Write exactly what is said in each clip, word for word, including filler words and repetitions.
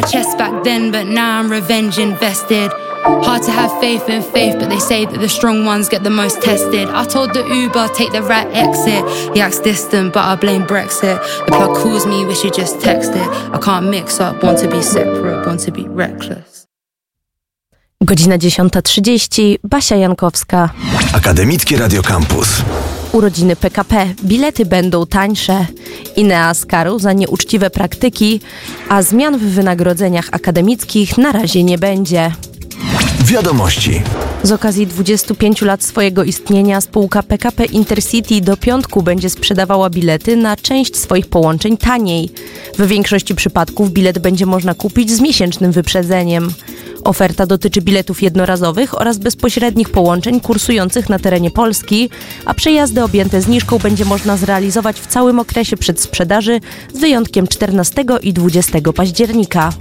Chest back then, but now I'm revenge invested. Hard to have faith in faith, but they say that the strong ones get the most tested. I told the Uber, take the right exit. He acts distant, but I blame Brexit. The plug calls me, we should just text it. I can't mix up, want to be separate, want to be reckless. Godzina dziesiąta trzydzieści, Basia Jankowska. Akademickie Radio Campus. Urodziny P K P. Bilety będą tańsze. Inea z karą za nieuczciwe praktyki, a zmian w wynagrodzeniach akademickich na razie nie będzie. Wiadomości. Z okazji dwudziestu pięciu lat swojego istnienia spółka P K P Intercity do piątku będzie sprzedawała bilety na część swoich połączeń taniej. W większości przypadków bilet będzie można kupić z miesięcznym wyprzedzeniem. Oferta dotyczy biletów jednorazowych oraz bezpośrednich połączeń kursujących na terenie Polski, a przejazdy objęte zniżką będzie można zrealizować w całym okresie przedsprzedaży z wyjątkiem czternastego i dwudziestego października.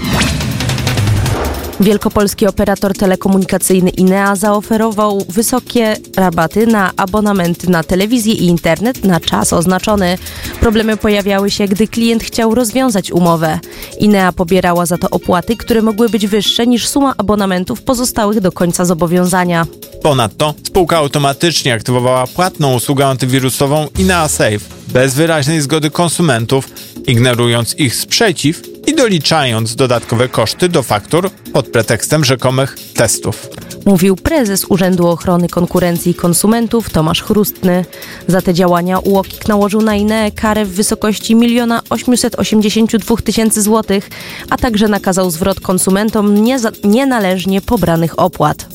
Wielkopolski operator telekomunikacyjny Inea zaoferował wysokie rabaty na abonamenty na telewizję i internet na czas oznaczony. Problemy pojawiały się, gdy klient chciał rozwiązać umowę. Inea pobierała za to opłaty, które mogły być wyższe niż suma abonamentów pozostałych do końca zobowiązania. Ponadto spółka automatycznie aktywowała płatną usługę antywirusową Inea Safe bez wyraźnej zgody konsumentów, ignorując ich sprzeciw i doliczając dodatkowe koszty do faktur pod pretekstem rzekomych testów. Mówił prezes Urzędu Ochrony Konkurencji i Konsumentów Tomasz Chrustny. Za te działania U O K ik nałożył na Ineę karę w wysokości miliona osiemset osiemdziesiąt dwa tysięcy złotych, a także nakazał zwrot konsumentom nieza- nienależnie pobranych opłat.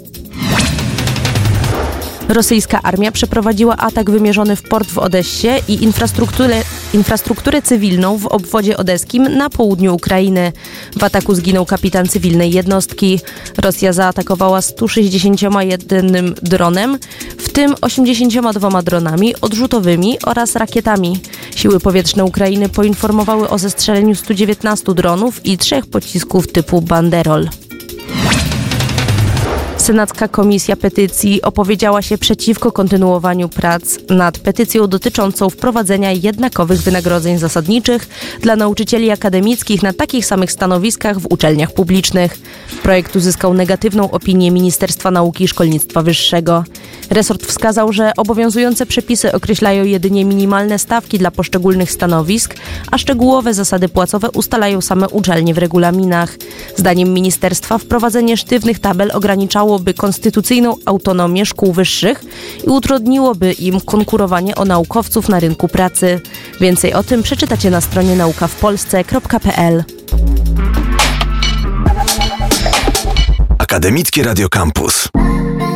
Rosyjska armia przeprowadziła atak wymierzony w port w Odessie i infrastrukturę, infrastrukturę cywilną w obwodzie odeskim na południu Ukrainy. W ataku zginął kapitan cywilnej jednostki. Rosja zaatakowała sto sześćdziesiąt jeden dronem, w tym osiemdziesięcioma dwoma dronami odrzutowymi oraz rakietami. Siły powietrzne Ukrainy poinformowały o zestrzeleniu stu dziewiętnastu dronów i trzech pocisków typu Banderol. Senacka Komisja Petycji opowiedziała się przeciwko kontynuowaniu prac nad petycją dotyczącą wprowadzenia jednakowych wynagrodzeń zasadniczych dla nauczycieli akademickich na takich samych stanowiskach w uczelniach publicznych. Projekt uzyskał negatywną opinię Ministerstwa Nauki i Szkolnictwa Wyższego. Resort wskazał, że obowiązujące przepisy określają jedynie minimalne stawki dla poszczególnych stanowisk, a szczegółowe zasady płacowe ustalają same uczelnie w regulaminach. Zdaniem ministerstwa wprowadzenie sztywnych tabel ograniczało by konstytucyjną autonomię szkół wyższych i utrudniłoby im konkurowanie o naukowców na rynku pracy. Więcej o tym przeczytacie na stronie nauka w polsce kropka p l. Akademickie Radio Campus.